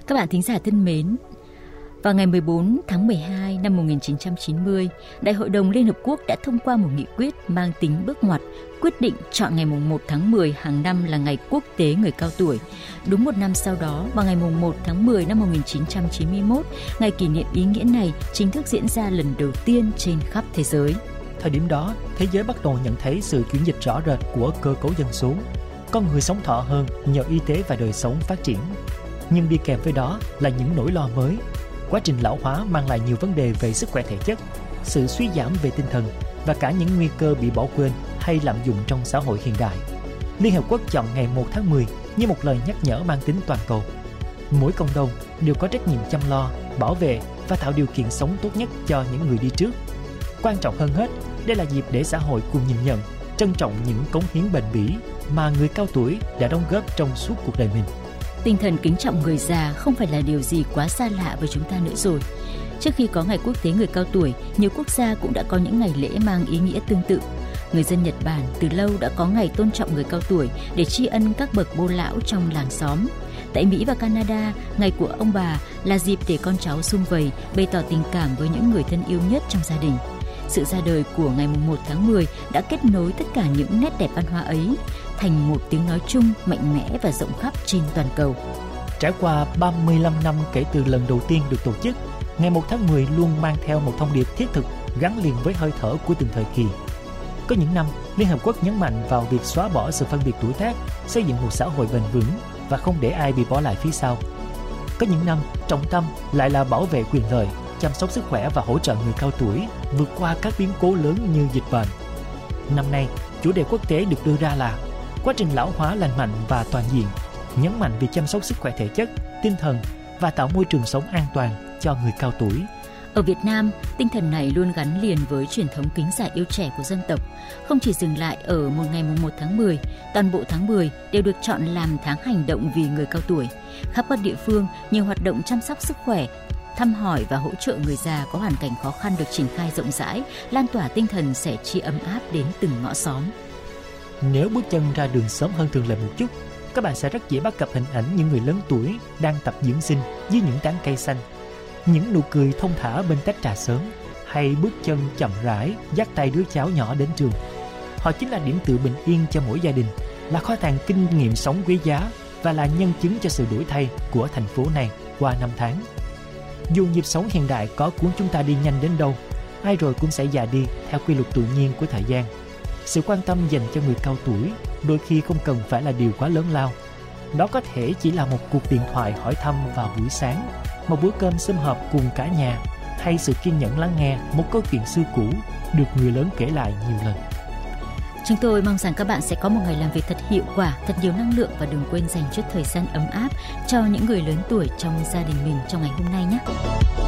Các bạn thính giả thân mến, vào ngày 14 tháng 12 năm 1990, Đại hội đồng Liên Hợp Quốc đã thông qua một nghị quyết mang tính bước ngoặt, quyết định chọn ngày 1 tháng 10 hàng năm là ngày quốc tế người cao tuổi. Đúng một năm sau đó, vào ngày 1 tháng 10 năm 1991, ngày kỷ niệm ý nghĩa này chính thức diễn ra lần đầu tiên trên khắp thế giới. Thời điểm đó, thế giới bắt đầu nhận thấy sự chuyển dịch rõ rệt của cơ cấu dân số. Con người sống thọ hơn nhờ y tế và đời sống phát triển. Nhưng đi kèm với đó là những nỗi lo mới. Quá trình lão hóa mang lại nhiều vấn đề về sức khỏe thể chất, sự suy giảm về tinh thần và cả những nguy cơ bị bỏ quên hay lạm dụng trong xã hội hiện đại. Liên Hợp Quốc chọn ngày 1 tháng 10 như một lời nhắc nhở mang tính toàn cầu. Mỗi cộng đồng đều có trách nhiệm chăm lo, bảo vệ và tạo điều kiện sống tốt nhất cho những người đi trước. Quan trọng hơn hết, đây là dịp để xã hội cùng nhìn nhận, trân trọng những cống hiến bền bỉ mà người cao tuổi đã đóng góp trong suốt cuộc đời mình. Tinh thần kính trọng người già không phải là điều gì quá xa lạ với chúng ta nữa rồi. Trước khi có ngày quốc tế người cao tuổi, nhiều quốc gia cũng đã có những ngày lễ mang ý nghĩa tương tự. Người dân Nhật Bản từ lâu đã có ngày tôn trọng người cao tuổi để tri ân các bậc bô lão trong làng xóm. Tại Mỹ và Canada, ngày của ông bà là dịp để con cháu sum vầy, bày tỏ tình cảm với những người thân yêu nhất trong gia đình. Sự ra đời của ngày 1 tháng 10 đã kết nối tất cả những nét đẹp văn hóa ấy thành một tiếng nói chung mạnh mẽ và rộng khắp trên toàn cầu. Trải qua 35 năm kể từ lần đầu tiên được tổ chức, ngày 1 tháng 10 luôn mang theo một thông điệp thiết thực gắn liền với hơi thở của từng thời kỳ. Có những năm, Liên Hợp Quốc nhấn mạnh vào việc xóa bỏ sự phân biệt tuổi tác, xây dựng một xã hội bền vững và không để ai bị bỏ lại phía sau. Có những năm, trọng tâm lại là bảo vệ quyền lợi, chăm sóc sức khỏe và hỗ trợ người cao tuổi vượt qua các biến cố lớn như dịch bệnh. Năm nay, chủ đề quốc tế được đưa ra là quá trình lão hóa lành mạnh và toàn diện, nhấn mạnh việc chăm sóc sức khỏe thể chất, tinh thần và tạo môi trường sống an toàn cho người cao tuổi. Ở Việt Nam, tinh thần này luôn gắn liền với truyền thống kính già yêu trẻ của dân tộc. Không chỉ dừng lại ở một ngày 1 tháng 10, toàn bộ tháng 10 đều được chọn làm tháng hành động vì người cao tuổi. Khắp các địa phương, nhiều hoạt động chăm sóc sức khỏe, thăm hỏi và hỗ trợ người già có hoàn cảnh khó khăn được triển khai rộng rãi, lan tỏa tinh thần sẻ chia ấm áp đến từng ngõ xóm. Nếu bước chân ra đường sớm hơn thường lệ một chút, các bạn sẽ rất dễ bắt gặp hình ảnh những người lớn tuổi đang tập dưỡng sinh dưới những tán cây xanh, những nụ cười thông thả bên tách trà sớm, hay bước chân chậm rãi dắt tay đứa cháu nhỏ đến trường. Họ chính là điểm tựa bình yên cho mỗi gia đình, là kho tàng kinh nghiệm sống quý giá và là nhân chứng cho sự đổi thay của thành phố này qua năm tháng. Dù nhịp sống hiện đại có cuốn chúng ta đi nhanh đến đâu, ai rồi cũng sẽ già đi theo quy luật tự nhiên của thời gian. Sự quan tâm dành cho người cao tuổi đôi khi không cần phải là điều quá lớn lao. Đó có thể chỉ là một cuộc điện thoại hỏi thăm vào buổi sáng, một bữa cơm sum họp cùng cả nhà, hay sự kiên nhẫn lắng nghe một câu chuyện xưa cũ được người lớn kể lại nhiều lần. Chúng tôi mong rằng các bạn sẽ có một ngày làm việc thật hiệu quả, thật nhiều năng lượng và đừng quên dành chút thời gian ấm áp cho những người lớn tuổi trong gia đình mình trong ngày hôm nay nhé.